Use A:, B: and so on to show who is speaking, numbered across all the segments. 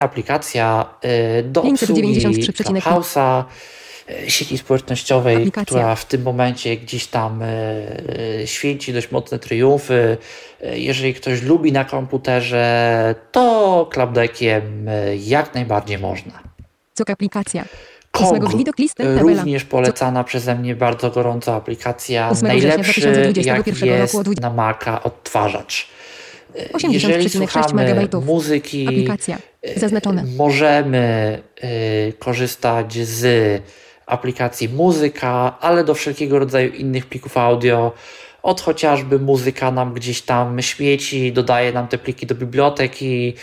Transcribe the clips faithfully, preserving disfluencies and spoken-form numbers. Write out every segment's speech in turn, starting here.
A: aplikacja y, do obsługi Clubhouse'a, y, sieci społecznościowej, aplikacja, która w tym momencie gdzieś tam y, y, święci dość mocne triumfy. Y, jeżeli ktoś lubi na komputerze, to Clubdeckiem y, jak najbardziej można.
B: Co aplikacja?
A: K O G, również polecana przeze mnie bardzo gorąco aplikacja. Najlepszy jak jest na Maca odtwarzacz. Jeżeli słuchamy muzyki,
B: aplikacja zaznaczone,
A: możemy y, korzystać z aplikacji Muzyka, ale do wszelkiego rodzaju innych plików audio, od chociażby Muzyka nam gdzieś tam świeci, dodaje nam te pliki do biblioteki.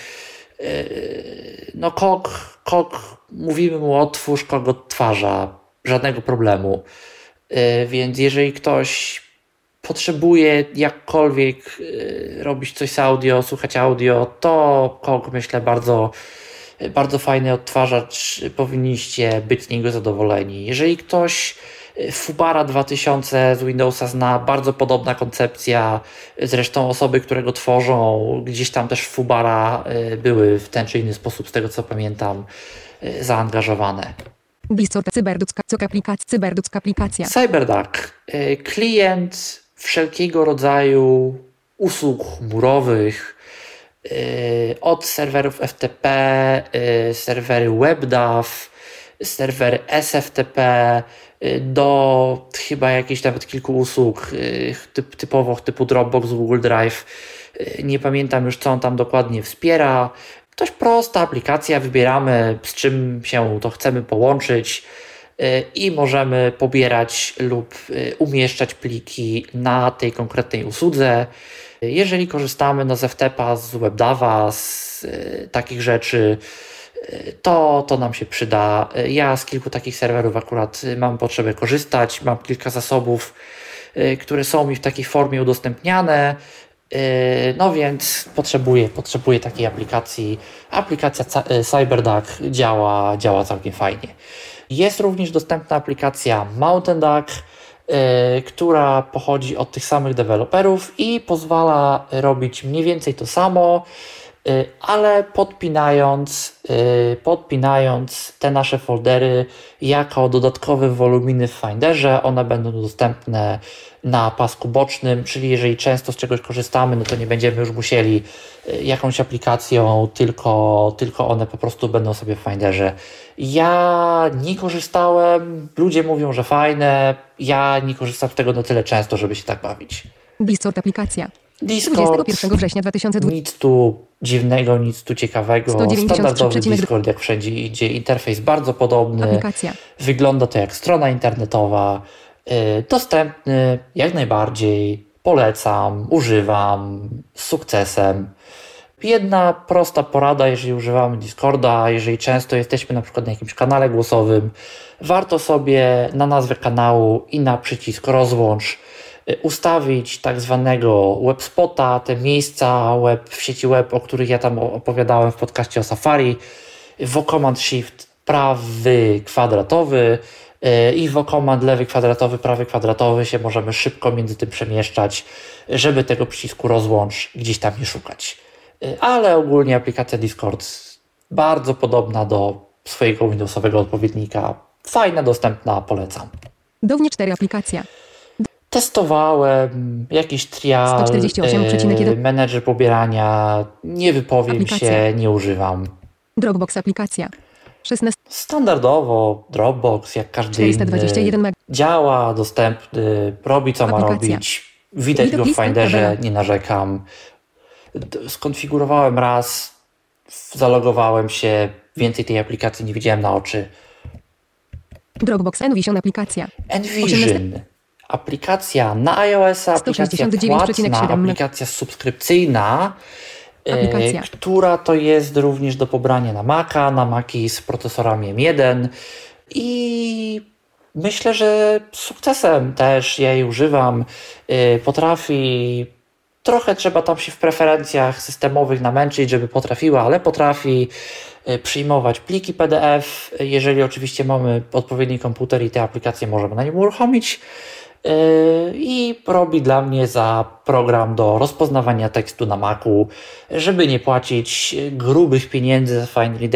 A: Y, no K O G, K O G, mówimy mu otwórz, K O G odtwarza, żadnego problemu. Y, więc jeżeli ktoś potrzebuje jakkolwiek y, robić coś z audio, słuchać audio, to K O G, myślę, bardzo, bardzo fajny odtwarzacz, powinniście być z niego zadowoleni. Jeżeli ktoś Fubara dwa tysiące z Windowsa zna, bardzo podobna koncepcja, zresztą osoby, które go tworzą, gdzieś tam też w Fubara y, były w ten czy inny sposób, z tego co pamiętam, y, zaangażowane.
B: Discord, Cyberduck, aplikacja, Cyberduck, aplikacja.
A: Cyberduck, y, klient wszelkiego rodzaju usług chmurowych, yy, od serwerów F T P, yy, serwery WebDAV, serwery S F T P, yy, do chyba jakichś nawet kilku usług yy, typ, typowo typu Dropbox, Google Drive. Yy, nie pamiętam już, co on tam dokładnie wspiera. Dość prosta aplikacja, wybieramy, z czym się to chcemy połączyć i możemy pobierać lub umieszczać pliki na tej konkretnej usłudze. Jeżeli korzystamy no, z F T P a, z WebDAV-a, z y, takich rzeczy, y, to, to nam się przyda. Ja z kilku takich serwerów akurat mam potrzebę korzystać. Mam kilka zasobów, y, które są mi w takiej formie udostępniane. No więc potrzebuję, potrzebuję takiej aplikacji. Aplikacja Cyberduck działa, działa całkiem fajnie. Jest również dostępna aplikacja Mountain Duck, yy, która pochodzi od tych samych deweloperów i pozwala robić mniej więcej to samo, yy, ale podpinając, yy, podpinając te nasze foldery jako dodatkowe woluminy w Finderze. One będą dostępne na pasku bocznym, czyli jeżeli często z czegoś korzystamy, no to nie będziemy już musieli jakąś aplikacją, tylko, tylko one po prostu będą sobie w Finderze. Ja nie korzystałem, ludzie mówią, że fajne, ja nie korzystam z tego na tyle często, żeby się tak bawić.
B: Discord aplikacja.
A: Discord,
B: dwudziestego pierwszego września dwa tysiące dwudziestego.
A: Nic tu dziwnego, nic tu ciekawego. Standardowy Discord jak wszędzie idzie, interfejs bardzo podobny.
B: Aplikacja.
A: Wygląda to jak strona internetowa. Yy, dostępny jak najbardziej. Polecam, używam z sukcesem. Jedna prosta porada, jeżeli używamy Discorda, jeżeli często jesteśmy na przykład na jakimś kanale głosowym, warto sobie na nazwę kanału i na przycisk rozłącz ustawić tak zwanego webspota, te miejsca web, w sieci web, o których ja tam opowiadałem w podcaście o Safari, w Command Shift prawy kwadratowy i w Command lewy kwadratowy, prawy kwadratowy się możemy szybko między tym przemieszczać, żeby tego przycisku rozłącz gdzieś tam nie szukać. Ale ogólnie aplikacja Discord bardzo podobna do swojego Windowsowego odpowiednika. Fajna, dostępna, polecam.
B: Downie cztery aplikacja.
A: Testowałem jakiś trial, yy, menedżer pobierania, nie wypowiem aplikacja. się, nie używam.
B: Dropbox aplikacja. szesnaście.
A: Standardowo Dropbox, jak każdy inny, działa, dostępny, robi co aplikacja. ma robić. Widać go w Finderze, nie narzekam. Skonfigurowałem raz, zalogowałem się, więcej tej aplikacji nie widziałem na oczy.
B: Dropbox Envision aplikacja.
A: Envision. Aplikacja na iOS-a, aplikacja płatna, aplikacja subskrypcyjna, aplikacja. E, która to jest również do pobrania na Maca, na Maci z procesorami M jeden i myślę, że z sukcesem też ja jej używam. E, potrafi, trochę trzeba tam się w preferencjach systemowych namęczyć, żeby potrafiła, ale potrafi e, przyjmować pliki P D F, jeżeli oczywiście mamy odpowiedni komputer i te aplikacje możemy na nim uruchomić. i robi dla mnie za program do rozpoznawania tekstu na Macu, żeby nie płacić grubych pieniędzy za FineReader.